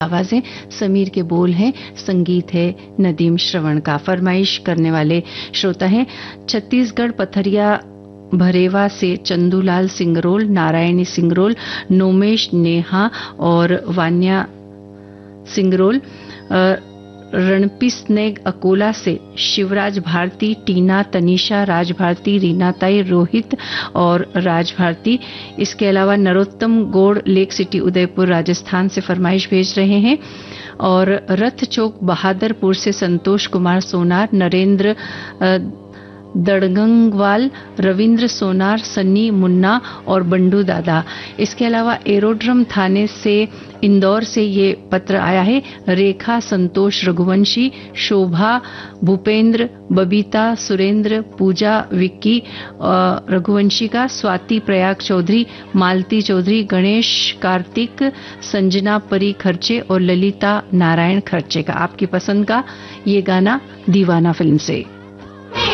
आवाजें समीर के बोल हैं, संगीत है नदीम श्रवण का। फरमाइश करने वाले श्रोता हैं छत्तीसगढ़ पथरिया भरेवा से चंदूलाल सिंगरोल, नारायणी सिंगरोल, नोमेश नेहा और वान्या सिंगरोल। रणपिस्नेग अकोला से शिवराज भारती, टीना, तनीषा, राज भारती, रीनाताई, रोहित और राज भारती। इसके अलावा नरोत्तम गौड़ लेक सिटी उदयपुर राजस्थान से फरमाइश भेज रहे हैं। और रथ चौक बहादुरपुर से संतोष कुमार सोनार, नरेंद्र दड़गंगवाल, रविंद्र सोनार, सन्नी मुन्ना और बंडू दादा। इसके अलावा एरोड्रम थाने से इंदौर से ये पत्र आया है। रेखा, संतोष, रघुवंशी, शोभा, भूपेंद्र, बबीता, सुरेंद्र, पूजा, विक्की, रघुवंशी का, स्वाति, प्रयाग चौधरी, मालती चौधरी, गणेश, कार्तिक, संजना परी खर्चे और ललिता नारायण खर्चे का। आपकी पसंद का ये गाना दीवाना फिल्म से।